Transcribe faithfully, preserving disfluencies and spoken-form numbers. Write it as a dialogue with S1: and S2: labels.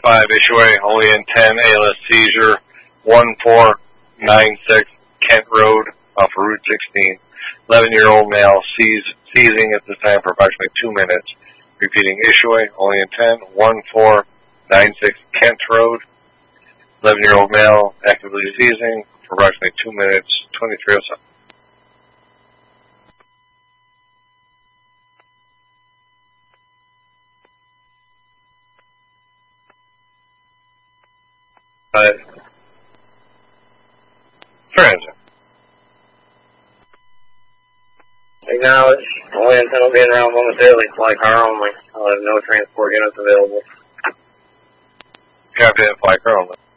S1: five, Issueway, only in ten, A L S seizure, one four nine six Kent Road off of Route sixteen. eleven-year-old male seize, seizing at this time for approximately two minutes. Repeating, Issueway, only in ten, one four nine six Kent Road. eleven-year-old male actively seizing for approximately two minutes, twenty-three oh seven. Uh, transit.
S2: Acknowledge. Only intent will be in round momentarily. Fly car only. I'll have no transport units available.
S1: Copy that, fly car only.